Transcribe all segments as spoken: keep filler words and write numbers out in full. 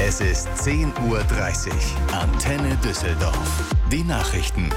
Es ist zehn Uhr dreißig. Antenne Düsseldorf. Die Nachrichten.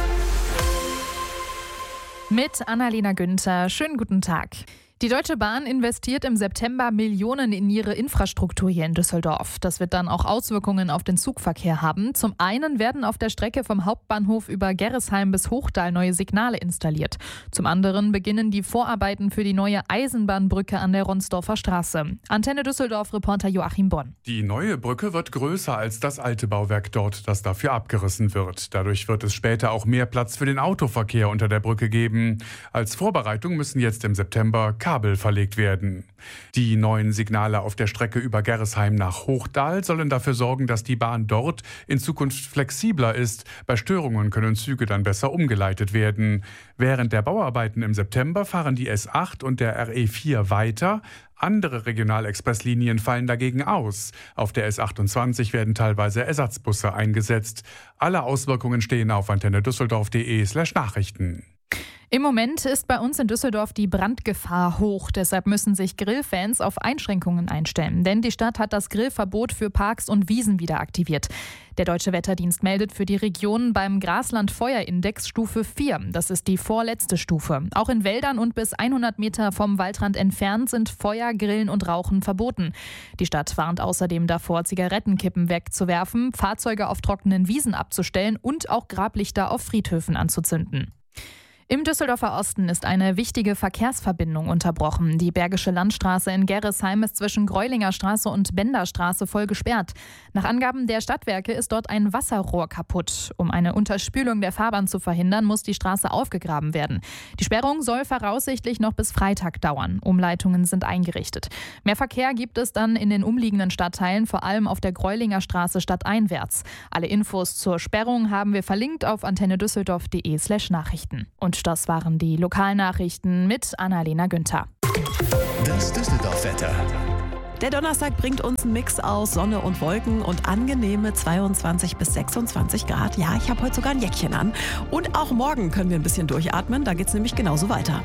Mit Annalena Günther. Schönen guten Tag. Die Deutsche Bahn investiert im September Millionen in ihre Infrastruktur hier in Düsseldorf. Das wird dann auch Auswirkungen auf den Zugverkehr haben. Zum einen werden auf der Strecke vom Hauptbahnhof über Gerresheim bis Hochdahl neue Signale installiert. Zum anderen beginnen die Vorarbeiten für die neue Eisenbahnbrücke an der Ronsdorfer Straße. Antenne Düsseldorf-Reporter Joachim Bonn. Die neue Brücke wird größer als das alte Bauwerk dort, das dafür abgerissen wird. Dadurch wird es später auch mehr Platz für den Autoverkehr unter der Brücke geben. Als Vorbereitung müssen jetzt im September Kabel verlegt werden. Die neuen Signale auf der Strecke über Gerresheim nach Hochdahl sollen dafür sorgen, dass die Bahn dort in Zukunft flexibler ist. Bei Störungen können Züge dann besser umgeleitet werden. Während der Bauarbeiten im September fahren die S acht und der R E vier weiter. Andere Regionalexpresslinien fallen dagegen aus. Auf der S achtundzwanzig werden teilweise Ersatzbusse eingesetzt. Alle Auswirkungen stehen auf antenne düsseldorf punkt de slash Nachrichten. Im Moment ist bei uns in Düsseldorf die Brandgefahr hoch. Deshalb müssen sich Grillfans auf Einschränkungen einstellen. Denn die Stadt hat das Grillverbot für Parks und Wiesen wieder aktiviert. Der Deutsche Wetterdienst meldet für die Region beim Grasland-Feuerindex Stufe vier. Das ist die vorletzte Stufe. Auch in Wäldern und bis hundert Meter vom Waldrand entfernt sind Feuer, Grillen und Rauchen verboten. Die Stadt warnt außerdem davor, Zigarettenkippen wegzuwerfen, Fahrzeuge auf trockenen Wiesen abzustellen und auch Grablichter auf Friedhöfen anzuzünden. Im Düsseldorfer Osten ist eine wichtige Verkehrsverbindung unterbrochen. Die Bergische Landstraße in Gerresheim ist zwischen Greulinger Straße und Benderstraße voll gesperrt. Nach Angaben der Stadtwerke ist dort ein Wasserrohr kaputt. Um eine Unterspülung der Fahrbahn zu verhindern, muss die Straße aufgegraben werden. Die Sperrung soll voraussichtlich noch bis Freitag dauern. Umleitungen sind eingerichtet. Mehr Verkehr gibt es dann in den umliegenden Stadtteilen, vor allem auf der Greulinger Straße stadteinwärts. Alle Infos zur Sperrung haben wir verlinkt auf antenne düsseldorf punkt de slash Nachrichten. Und das waren die Lokalnachrichten mit Annalena Günther. Das Düsseldorf-Wetter. Der Donnerstag bringt uns einen Mix aus Sonne und Wolken und angenehme zweiundzwanzig bis sechsundzwanzig Grad. Ja, ich habe heute sogar ein Jäckchen an. Und auch morgen können wir ein bisschen durchatmen. Da geht es nämlich genauso weiter.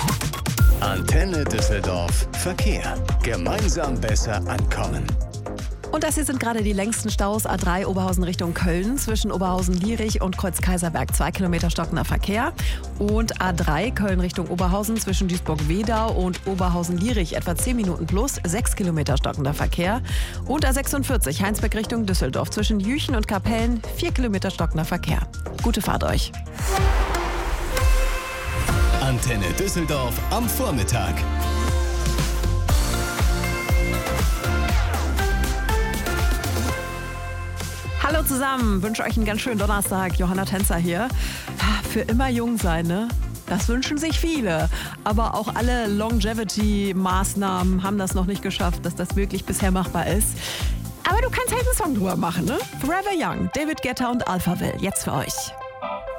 Antenne Düsseldorf Verkehr. Gemeinsam besser ankommen. Und das hier sind gerade die längsten Staus. A drei Oberhausen Richtung Köln zwischen Oberhausen-Lierich und Kreuz-Kaiserberg. Zwei Kilometer stockender Verkehr. Und A drei Köln Richtung Oberhausen zwischen Duisburg-Wedau und Oberhausen-Lierich. Etwa zehn Minuten plus. Sechs Kilometer stockender Verkehr. Und A sechsundvierzig Heinsberg Richtung Düsseldorf zwischen Jüchen und Kapellen. Vier Kilometer stockender Verkehr. Gute Fahrt euch. Antenne Düsseldorf am Vormittag. Hallo zusammen, wünsche euch einen ganz schönen Donnerstag. Johanna Tänzer hier. Für immer jung sein, ne? Das wünschen sich viele. Aber auch alle Longevity-Maßnahmen haben das noch nicht geschafft, dass das wirklich bisher machbar ist. Aber du kannst halt einen Song drüber machen, ne? Forever Young, David Guetta und Alphaville. Jetzt für euch.